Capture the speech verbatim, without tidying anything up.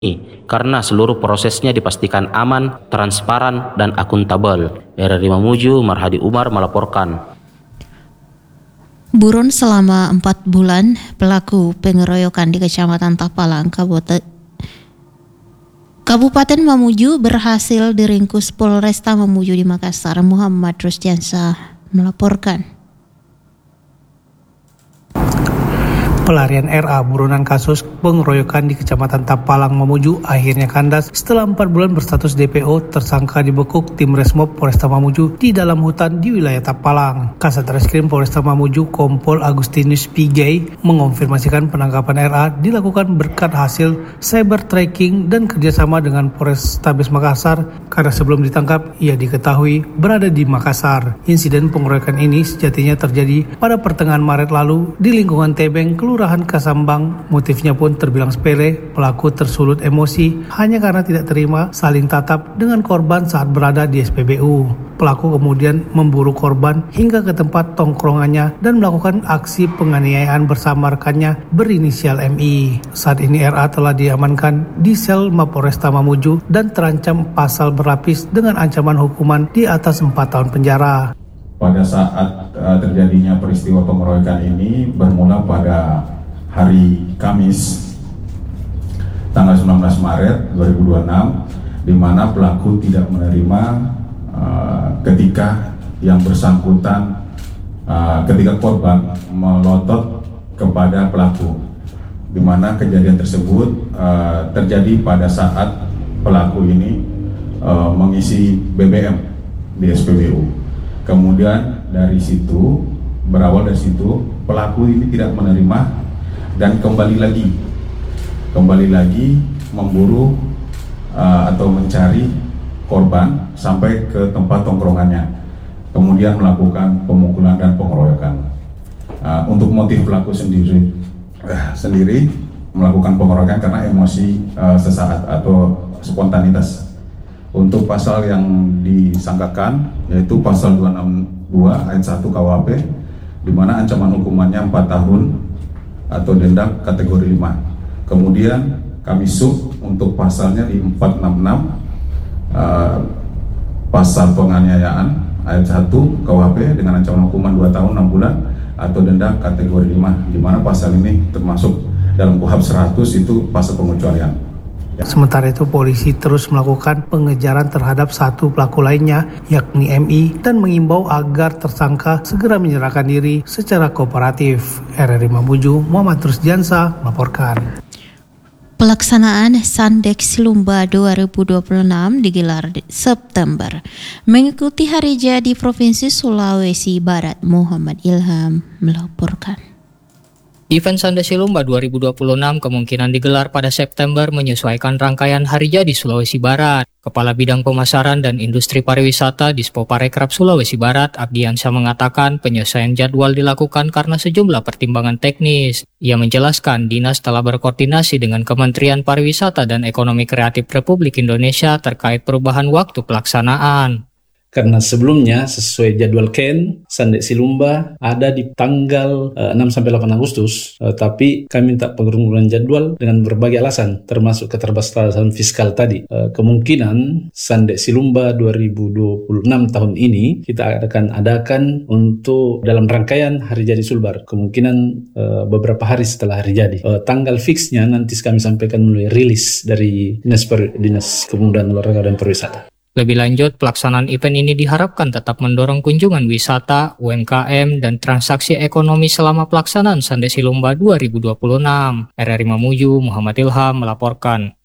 karena seluruh prosesnya dipastikan aman, transparan, dan akuntabel. R R I Mamuju, Marhadi Umar melaporkan. Buron selama empat bulan, pelaku pengeroyokan di Kecamatan Tapalang, Kabupaten Kabupaten Mamuju berhasil diringkus Polresta Mamuju di Makassar. Muhammad Rusdiansyah melaporkan. Pelarian R A buronan kasus pengeroyokan di Kecamatan Tapalang Mamuju akhirnya kandas setelah empat bulan berstatus D P O. Tersangka dibekuk tim Resmob Polresta Mamuju di dalam hutan di wilayah Tapalang. Kasat Reskrim Polresta Mamuju Kompol Agustinus Pigay mengonfirmasikan penangkapan R A dilakukan berkat hasil cyber tracking dan kerjasama dengan Polrestabes Makassar, karena sebelum ditangkap ia diketahui berada di Makassar. Insiden pengeroyokan ini sejatinya terjadi pada pertengahan Maret lalu di lingkungan Tebeng, Kelurahan Kasambang. Motifnya pun terbilang sepele. Pelaku tersulut emosi hanya karena tidak terima saling tatap dengan korban saat berada di S P B U. Pelaku kemudian memburu korban hingga ke tempat tongkrongannya dan melakukan aksi penganiayaan bersama rekannya berinisial M I. Saat ini R A telah diamankan di sel Mapolresta Mamuju dan terancam pasal berlapis dengan ancaman hukuman di atas empat tahun penjara. Pada saat uh, terjadinya peristiwa pengeroyokan ini bermula pada hari Kamis tanggal sembilan belas Maret dua ribu dua puluh enam, di mana pelaku tidak menerima uh, ketika yang bersangkutan uh, ketika korban melotot kepada pelaku, di mana kejadian tersebut uh, terjadi pada saat pelaku ini uh, mengisi B B M di S P B U. Kemudian dari situ, berawal dari situ, pelaku ini tidak menerima dan kembali lagi, kembali lagi memburu uh, atau mencari korban sampai ke tempat tongkrongannya. Kemudian melakukan pemukulan dan pengeroyokan. Uh, untuk motif pelaku sendiri, uh, sendiri melakukan pengeroyokan karena emosi uh, sesaat atau spontanitas. Untuk pasal yang disangkakan yaitu pasal dua enam dua ayat satu K U H P, di mana ancaman hukumannya empat tahun atau denda kategori lima. Kemudian kami sub untuk pasalnya di empat enam enam uh, pasal penganiayaan ayat satu K U H P dengan ancaman hukuman dua tahun enam bulan atau denda kategori lima, di mana pasal ini termasuk dalam K U H P seratus itu pasal pengecualian. Sementara itu polisi terus melakukan pengejaran terhadap satu pelaku lainnya yakni M I dan mengimbau agar tersangka segera menyerahkan diri secara kooperatif. R R I Mamuju, Muhammad Rusdiansyah melaporkan. Pelaksanaan Sandek Silumba dua ribu dua puluh enam digelar di September. Mengikuti Hari Jadi Provinsi Sulawesi Barat, Muhammad Ilham melaporkan. Event Sandek Silumba dua ribu dua puluh enam kemungkinan digelar pada September menyesuaikan rangkaian Hari Jadi Sulawesi Barat. Kepala Bidang Pemasaran dan Industri Pariwisata Dispoparekraf Sulawesi Barat, Abdiansyah mengatakan penyesuaian jadwal dilakukan karena sejumlah pertimbangan teknis. Ia menjelaskan dinas telah berkoordinasi dengan Kementerian Pariwisata dan Ekonomi Kreatif Republik Indonesia terkait perubahan waktu pelaksanaan. Karena sebelumnya sesuai jadwal K E N, Sandek Silumba ada di tanggal uh, enam sampai delapan Agustus, uh, tapi kami minta pengurangan jadwal dengan berbagai alasan, termasuk keterbatasan fiskal tadi. Uh, kemungkinan Sandek Silumba dua ribu dua puluh enam tahun ini kita akan adakan untuk dalam rangkaian Hari Jadi Sulbar, kemungkinan uh, beberapa hari setelah Hari Jadi. Uh, tanggal fixnya nanti kami sampaikan melalui rilis dari Dinas, per, Dinas Kepemudaan Olahraga dan Pariwisata. Lebih lanjut, pelaksanaan event ini diharapkan tetap mendorong kunjungan wisata, U M K M, dan transaksi ekonomi selama pelaksanaan Sandek Silumba dua ribu dua puluh enam. R R I Mamuju, Muhammad Ilham melaporkan.